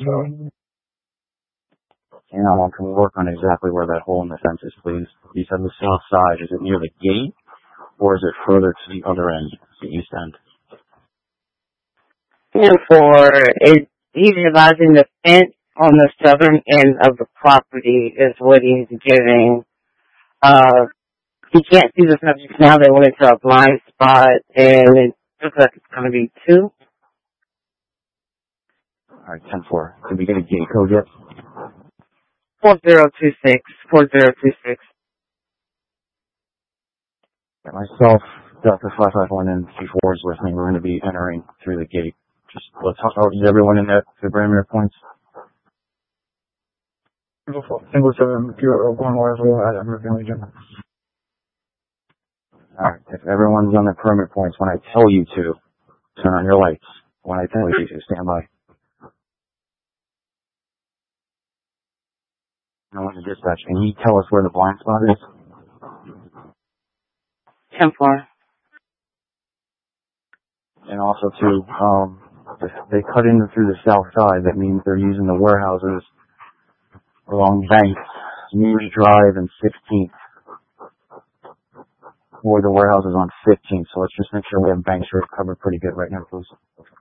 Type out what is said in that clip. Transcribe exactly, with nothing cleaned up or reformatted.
And I can work on exactly where that hole in the fence is, please. You said the south side. Is it near the gate, or is it further to the other end, the east end? And for it, he's advising the fence on the southern end of the property is what he's giving. Uh, he can't see the subjects now. They went into a blind spot, and it looks like it's going to be two. All right, ten four. Did we get a gate code yet? four zero two six. four zero two six. And myself, Doctor five five one, and C four is with me. We're going to be entering through the gate. Just let's talk about, is everyone in that the perimeter points? Single seven, one wire for that, everything we do. Alright, if everyone's on the perimeter points, when I tell you to, turn on your lights. When I tell you to, stand by. I want to dispatch. Can you tell us where the blind spot is? ten four. And also too, um, if they cut in through the south side, that means they're using the warehouses along Banks, Muse Drive, and sixteenth. Or the warehouse is on fifteenth, so let's just make sure we have Banks Road covered pretty good right now, please.